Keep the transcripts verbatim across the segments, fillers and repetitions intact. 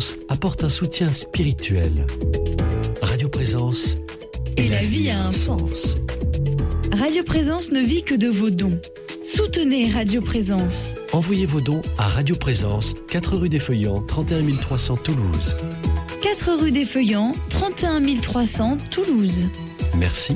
Présence apporte un soutien spirituel. Radio Présence. Et la vie a un sens. Radio Présence ne vit que de vos dons. Soutenez Radio Présence. Envoyez vos dons à Radio Présence, quatre rue des Feuillants, trente et un mille trois cents Toulouse. quatre rue des Feuillants, trente et un mille trois cents Toulouse. Merci.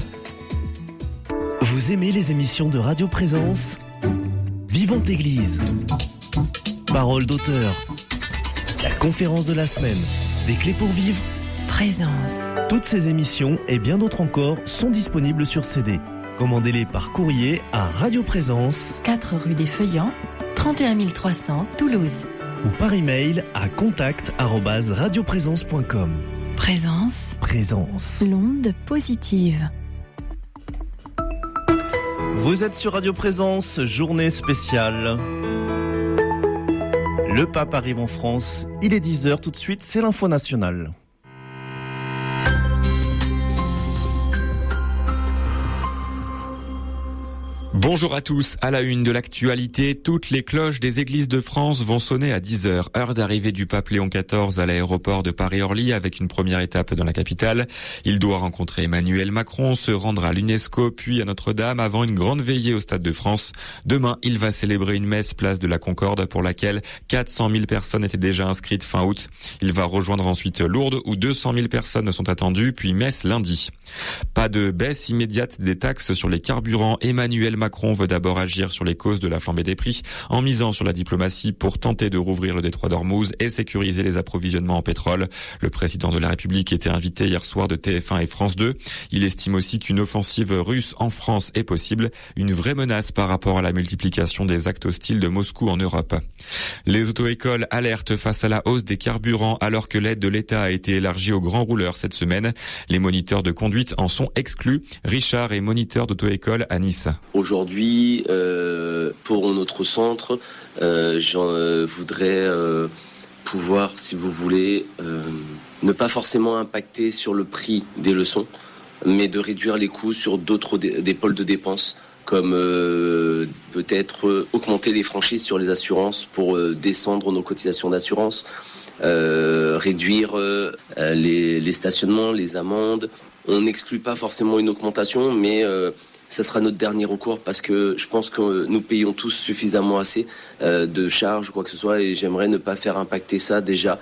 Vous aimez les émissions de Radio Présence ? Vivante Église. Parole d'auteur. La conférence de la semaine. Des clés pour vivre. Présence. Toutes ces émissions et bien d'autres encore sont disponibles sur C D. Commandez-les par courrier à Radio Présence, quatre rue des Feuillants, trente et un mille trois cents Toulouse. Ou par email à contact arobase radioprésence point com. Présence. Présence. L'onde positive. Vous êtes sur Radio Présence, journée spéciale. Le pape arrive en France, il est dix heures, tout de suite, c'est l'info nationale. Bonjour à tous, à la une de l'actualité, toutes les cloches des églises de France vont sonner à dix heures, heure d'arrivée du pape Léon quatorze à l'aéroport de Paris-Orly avec une première étape dans la capitale. Il doit rencontrer Emmanuel Macron, se rendre à l'UNESCO puis à Notre-Dame avant une grande veillée au Stade de France. Demain, il va célébrer une messe place de la Concorde pour laquelle quatre cent mille personnes étaient déjà inscrites fin août. Il va rejoindre ensuite Lourdes où deux cent mille personnes sont attendues, puis Metz lundi. Pas de baisse immédiate des taxes sur les carburants. Emmanuel Macron Macron veut d'abord agir sur les causes de la flambée des prix en misant sur la diplomatie pour tenter de rouvrir le détroit d'Ormuz et sécuriser les approvisionnements en pétrole. Le président de la République était invité hier soir de T F un et France deux. Il estime aussi qu'une offensive russe en France est possible, une vraie menace par rapport à la multiplication des actes hostiles de Moscou en Europe. Les auto-écoles alertent face à la hausse des carburants alors que l'aide de l'État a été élargie aux grands rouleurs cette semaine. Les moniteurs de conduite en sont exclus. Richard est moniteur d'auto-école à Nice. Aujourd'hui, euh, pour notre centre, euh, j'en euh, voudrais euh, pouvoir, si vous voulez, euh, ne pas forcément impacter sur le prix des leçons, mais de réduire les coûts sur d'autres dé- des pôles de dépenses, comme euh, peut-être euh, augmenter les franchises sur les assurances pour euh, descendre nos cotisations d'assurance, euh, réduire euh, les, les stationnements, les amendes. On n'exclut pas forcément une augmentation, mais euh, ça sera notre dernier recours parce que je pense que nous payons tous suffisamment assez euh, de charges ou quoi que ce soit et j'aimerais ne pas faire impacter ça déjà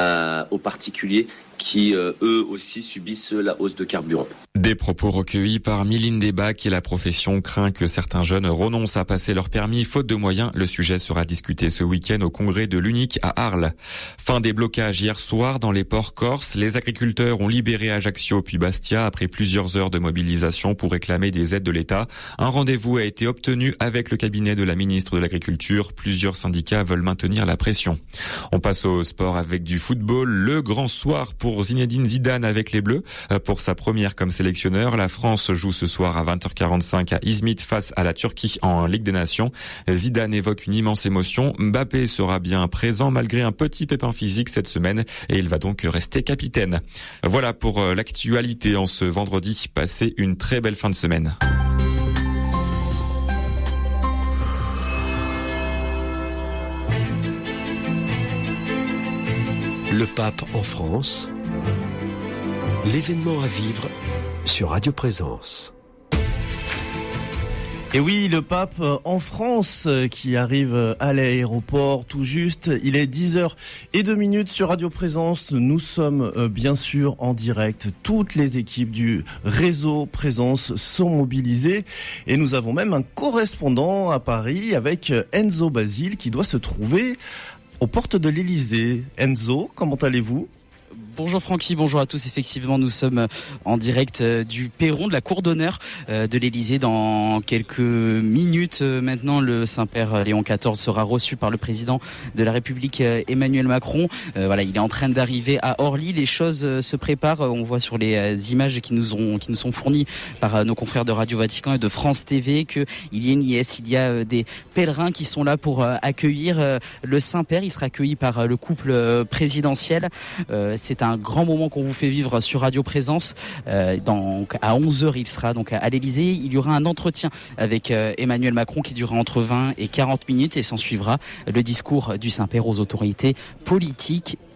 à, aux particuliers qui, euh, eux aussi, subissent la hausse de carburant. Des propos recueillis par Mylène Débat qui la profession craint que certains jeunes renoncent à passer leur permis faute de moyens. Le sujet sera discuté ce week-end au congrès de l'Unique à Arles. Fin des blocages hier soir dans les ports corses. Les agriculteurs ont libéré Ajaccio puis Bastia après plusieurs heures de mobilisation pour réclamer des aides de l'État. Un rendez-vous a été obtenu avec le cabinet de la ministre de l'Agriculture. Plusieurs syndicats veulent maintenir la pression. On passe au sport avec du football. Le grand soir pour Zinedine Zidane avec les Bleus. Pour sa première comme sélectionneur, la France joue ce soir à vingt heures quarante-cinq à Izmit face à la Turquie en Ligue des Nations. Zidane évoque une immense émotion. Mbappé sera bien présent malgré un petit pépin physique cette semaine et il va donc rester capitaine. Voilà pour l'actualité en ce vendredi. Passez une très belle fin de semaine. Le pape en France, l'événement à vivre sur Radio Présence. Et oui, le pape en France qui arrive à l'aéroport tout juste. Il est dix heures et deux minutes sur Radio Présence. Nous sommes bien sûr en direct. Toutes les équipes du réseau Présence sont mobilisées. Et nous avons même un correspondant à Paris avec Enzo Basile qui doit se trouver aux portes de l'Élysée. Enzo, comment allez-vous ? Bonjour Francky, bonjour à tous. Effectivement, nous sommes en direct du perron de la cour d'honneur de l'Élysée. Dans quelques minutes maintenant, le Saint-Père Léon quatorze sera reçu par le président de la République Emmanuel Macron. Euh, voilà, il est en train d'arriver à Orly. Les choses se préparent. On voit sur les images qui nous ont, qui nous sont fournies par nos confrères de Radio Vatican et de France T V que il y a une liesse, il y a des pèlerins qui sont là pour accueillir le Saint-Père. Il sera accueilli par le couple présidentiel. Euh, c'est un un grand moment qu'on vous fait vivre sur Radio Présence. Euh, donc à onze heures, il sera donc à l'Élysée. Il y aura un entretien avec euh, Emmanuel Macron qui durera entre vingt et quarante minutes et s'en suivra le discours du Saint-Père aux autorités politiques